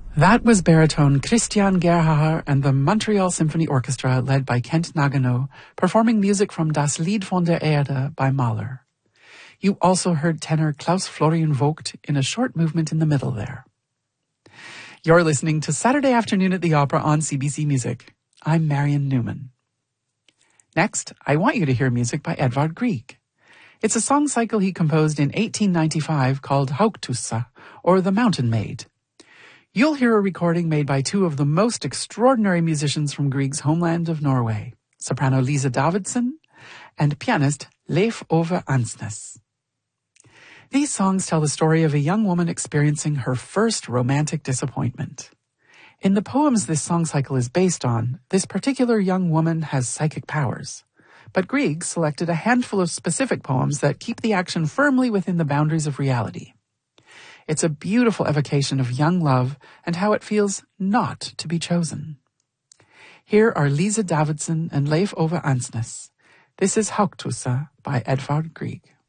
That was baritone Christian Gerhaher and the Montreal Symphony Orchestra led by Kent Nagano, performing music from Das Lied von der Erde by Mahler. You also heard tenor Klaus Florian Vogt in a short movement in the middle there. You're listening to Saturday Afternoon at the Opera on CBC Music. I'm Marion Newman. Next, I want you to hear music by Edvard Grieg. It's a song cycle he composed in 1895 called Haugtussa, or The Mountain Maid. You'll hear a recording made by two of the most extraordinary musicians from Grieg's homeland of Norway, soprano Lisa Davidson and pianist Leif Ove Ansnes. These songs tell the story of a young woman experiencing her first romantic disappointment. In the poems this song cycle is based on, this particular young woman has psychic powers. But Grieg selected a handful of specific poems that keep the action firmly within the boundaries of reality. It's a beautiful evocation of young love and how it feels not to be chosen. Here are Lisa Davidson and Leif Ove Ansnes. This is Haugtussa by Edvard Grieg.